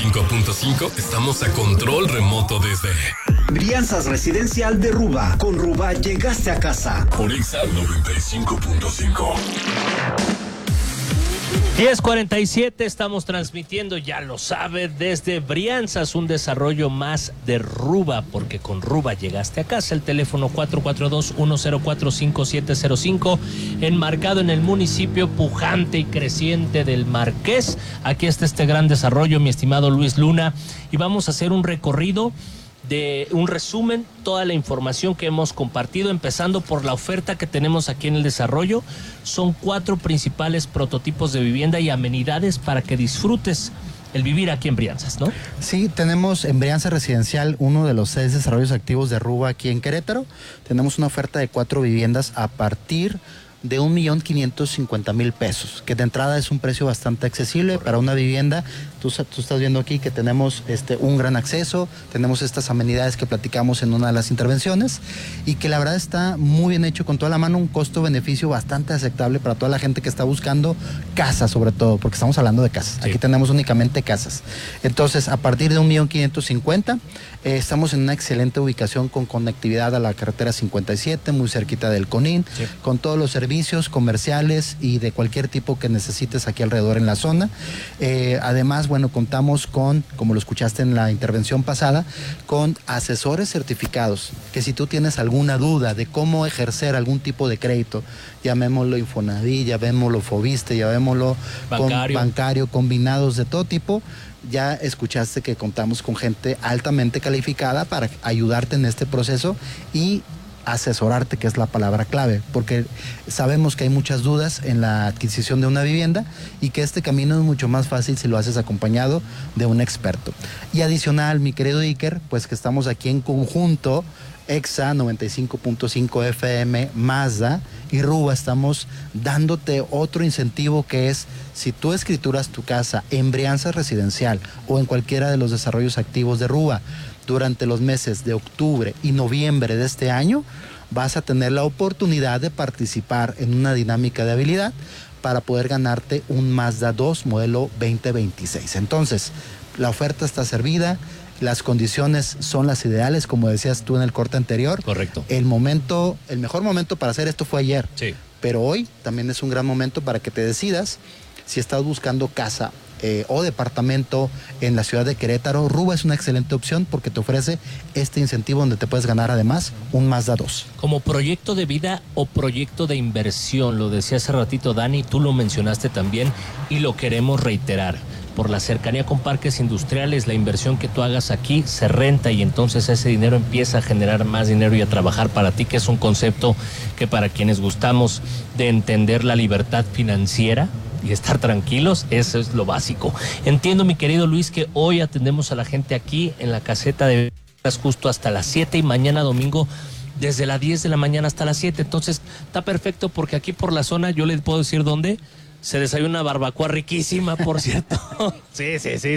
95.5 estamos a control remoto desde Brianzas Residencial de Ruba. Con Ruba llegaste a casa. por Exa 95.5. 10:47, estamos transmitiendo, ya lo sabe, desde Brianzas, un desarrollo más de Ruba, porque con Ruba llegaste a casa. El teléfono 442-104-5705, enmarcado en el municipio pujante y creciente del Marqués. Aquí está este gran desarrollo, mi estimado Luis Luna, y vamos a hacer un recorrido de un resumen, toda la información que hemos compartido, empezando por la oferta que tenemos aquí en el desarrollo. Son 4 principales prototipos de vivienda y amenidades para que disfrutes el vivir aquí en Brianzas, ¿no? Sí, tenemos en Brianzas Residencial uno de los 6 desarrollos activos de Ruba aquí en Querétaro. Tenemos una oferta de 4 viviendas a partir de 1,550,000 pesos, que de entrada es un precio bastante accesible. Correcto. Para una vivienda. Tú estás viendo aquí que tenemos un gran acceso, tenemos estas amenidades que platicamos en una de las intervenciones, y que la verdad está muy bien hecho, con toda la mano, un costo-beneficio bastante aceptable para toda la gente que está buscando casas, sobre todo, porque estamos hablando de casas. Sí. Aquí tenemos únicamente casas. Entonces, a partir de 1,550,000, estamos en una excelente ubicación con conectividad a la carretera 57, muy cerquita del Conin, sí, con todos los servicios comerciales y de cualquier tipo que necesites aquí alrededor en la zona. Además, bueno, contamos con, como lo escuchaste en la intervención pasada, con asesores certificados, que si tú tienes alguna duda de cómo ejercer algún tipo de crédito, llamémoslo Infonavit, llamémoslo Fobiste, llamémoslo bancario, combinados de todo tipo, ya escuchaste que contamos con gente altamente calificada para ayudarte en este proceso y asesorarte, que es la palabra clave, porque sabemos que hay muchas dudas en la adquisición de una vivienda y que este camino es mucho más fácil si lo haces acompañado de un experto. Y adicional, mi querido Iker, pues que estamos aquí en conjunto, Exa 95.5 FM, Mazda y Ruba, estamos dándote otro incentivo, que es: si tú escrituras tu casa en Brianzas Residencial o en cualquiera de los desarrollos activos de Ruba durante los meses de octubre y noviembre de este año, vas a tener la oportunidad de participar en una dinámica de habilidad para poder ganarte un Mazda 2 modelo 2026. Entonces, la oferta está servida, las condiciones son las ideales, como decías tú en el corte anterior. Correcto. El mejor momento para hacer esto fue ayer. Sí. Pero hoy también es un gran momento para que te decidas si estás buscando casa o departamento en la ciudad de Querétaro. Ruba es una excelente opción porque te ofrece este incentivo donde te puedes ganar además un Mazda 2. Como proyecto de vida o proyecto de inversión, lo decía hace ratito Dani, tú lo mencionaste también y lo queremos reiterar. Por la cercanía con parques industriales, la inversión que tú hagas aquí se renta y entonces ese dinero empieza a generar más dinero y a trabajar para ti, que es un concepto que para quienes gustamos de entender la libertad financiera y estar tranquilos, eso es lo básico. Entiendo, mi querido Luis, que hoy atendemos a la gente aquí en la caseta de justo hasta las 7 y mañana domingo desde las 10 de la mañana hasta las 7. Entonces está perfecto porque aquí por la zona, yo les puedo decir dónde, se desayuna una barbacoa riquísima, por cierto. Sí.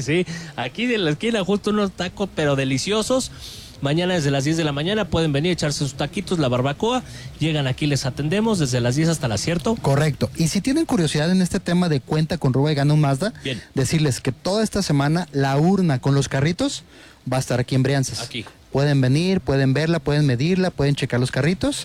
Aquí de la esquina justo unos tacos pero deliciosos. Mañana desde las 10 de la mañana pueden venir a echarse sus taquitos, la barbacoa. Llegan aquí, les atendemos desde las 10 hasta las, ¿cierto? Correcto. Y si tienen curiosidad en este tema de cuenta con Ruba y gana un Mazda, bien, decirles que toda esta semana la urna con los carritos va a estar aquí en Brianzas. Aquí. Pueden venir, pueden verla, pueden medirla, pueden checar los carritos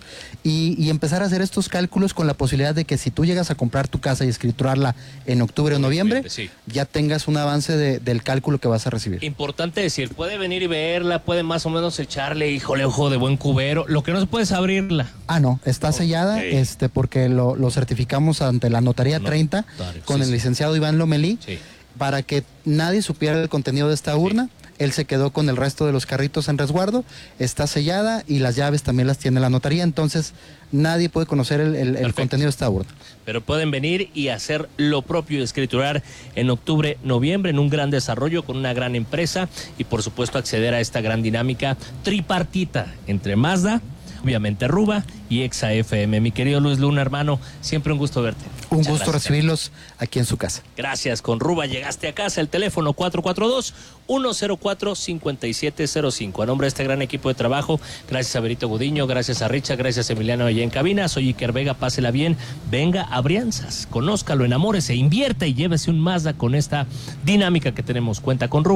y empezar a hacer estos cálculos con la posibilidad de que si tú llegas a comprar tu casa y escriturarla en octubre o noviembre, sí, ya tengas un avance del cálculo que vas a recibir. Importante decir, puede venir y verla, puede más o menos echarle, híjole, ojo de buen cubero. Lo que no se puede es abrirla. Ah, no, está sellada, porque lo certificamos ante la Notaría 30 con el licenciado Iván Lomelí, para que nadie supiera el contenido de esta urna. Sí. Él se quedó con el resto de los carritos en resguardo, está sellada y las llaves también las tiene la notaría, entonces nadie puede conocer el contenido de esta urna. Pero pueden venir y hacer lo propio, escriturar en octubre, noviembre, en un gran desarrollo con una gran empresa y por supuesto acceder a esta gran dinámica tripartita entre Mazda, obviamente Ruba y Exa FM. Mi querido Luis Luna, hermano, siempre un gusto verte. Un gusto recibirlos aquí en su casa. Gracias, con Ruba llegaste a casa. El teléfono 442-104-5705. A nombre de este gran equipo de trabajo, gracias a Berito Gudiño, gracias a Richa, gracias a Emiliano allá en cabina. Soy Iker Vega, pásela bien, venga a Brianzas, conózcalo, enamórese, invierta y llévese un Mazda con esta dinámica que tenemos. Cuenta con Ruba.